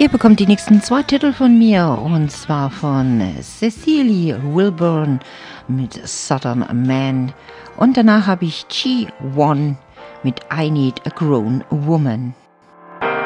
Ihr bekommt die nächsten 2 Titel von mir, und zwar von Cecily Wilburn mit Southern Man, und danach habe ich G1 mit I Need a Grown Woman.